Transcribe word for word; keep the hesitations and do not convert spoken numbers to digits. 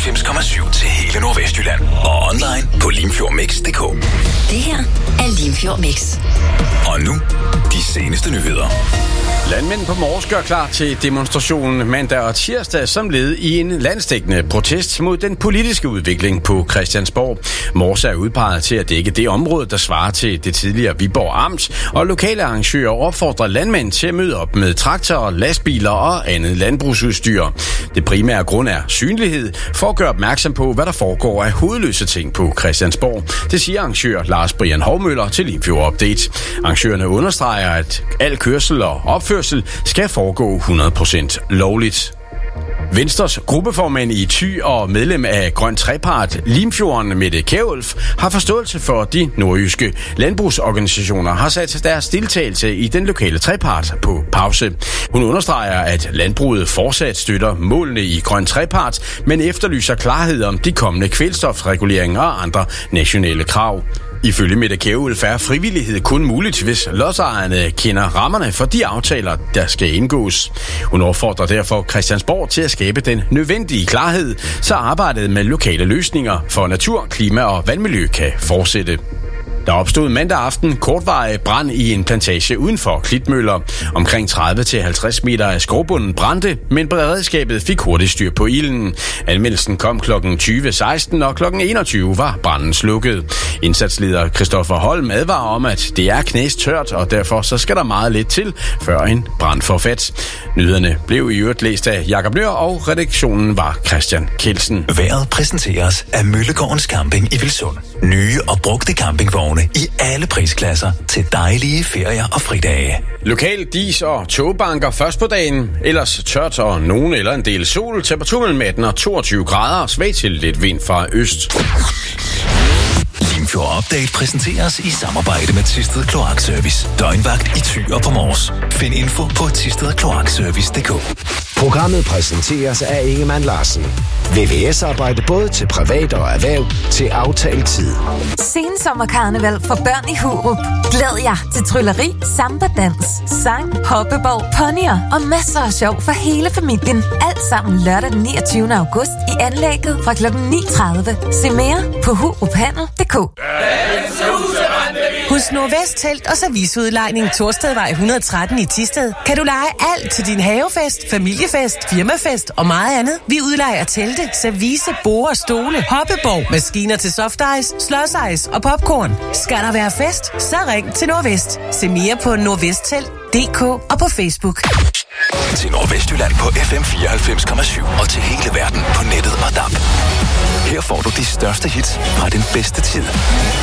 fireoghalvfems komma syv til hele Nordvestjylland. Og online på limfjordmix punktum d k. Det her er Limfjord Mix. Og nu, de seneste nyheder. Landmænd på Mors gør klar til demonstrationen mandag og tirsdag som led i en landsdækkende protest mod den politiske udvikling på Christiansborg. Mors er udpeget til at dække det område, der svarer til det tidligere Viborg Amt, og lokale arrangører opfordrer landmænd til at møde op med traktorer, lastbiler og andet landbrugsudstyr. Det primære grund er synlighed for at gøre opmærksom på, hvad der foregår af hovedløse ting på Christiansborg. Det siger arrangør Lars Brian Hovmøller til Limfjord Update. Arrangørerne understreger, at al kørsel og opførsel skal foregå hundrede procent lovligt. Venstres gruppeformand i Thy og medlem af Grøn Trepart, Limfjorden Mette Kjærulf, har forståelse for, at de nordjyske landbrugsorganisationer har sat deres deltagelse i den lokale trepart på pause. Hun understreger, at landbruget fortsat støtter målene i Grøn Trepart, men efterlyser klarhed om de kommende kvælstofreguleringer og andre nationale krav. Ifølge Mette Kjærulf er frivillighed kun muligt, hvis lodsejerne kender rammerne for de aftaler, der skal indgås. Hun opfordrer derfor Christiansborg til at skabe den nødvendige klarhed, så arbejdet med lokale løsninger for natur, klima og vandmiljø kan fortsætte. Der opstod mandag aften kortvarig brand i en plantage uden for Klitmøller. Omkring tredive til halvtreds meter af skovbunden brændte, men beredskabet fik hurtigt styr på ilden. Anmeldelsen kom klokken tyve seksten, og klokken enogtyve var branden slukket. Indsatsleder Christoffer Holm advarer om, at det er knæstørt, og derfor så skal der meget lidt til, før en brand får fat. Nyhederne blev i øvrigt læst af Jakob Nøhr, og redaktionen var Christian Kelsen. Vejret præsenteres af Møllegårdens Camping i Vilsund. Nye og brugte campingvogne i alle prisklasser til dejlige ferier og fridage. Lokal dis- og togbanker først på dagen, ellers tørt og nogen eller en del sol, temperatur mellem atten og toogtyve grader, svag til lidt vind fra øst. Limfjord Update præsenteres i samarbejde med Thisted Kloakservice. Døgnvagt i Thy og på Mors. Find info på thisted kloakservice punktum d k. Programmet præsenteres af Ingemann Larsen. V V S-arbejde både til privat og erhverv til aftalt tid. Sensommerkarneval for børn i Hurup. Glæd jer til trylleri, samba-dans, sang, hoppeborg, ponyer og masser af sjov for hele familien. Alt sammen lørdag den niogtyvende august i anlægget fra klokken ni tredive. Se mere på huruphandel punktum d k. Hos Nordvest Telt og Serviceudlejning Torstedvej et hundrede og tretten i Thisted kan du leje alt til din havefest, familiefest, firmafest og meget andet. Vi udlejer telte, service, borde, stole, hoppeborg, maskiner til softice, slåsejs og popcorn. Skal der være fest, så ring til Nordvest. Se mere på nordvesttelt punktum d k og på Facebook. Til Nordvestjylland på F M fireoghalvfems komma syv og til hele verden på nettet og D A B. Her får du de største hits fra den bedste tid.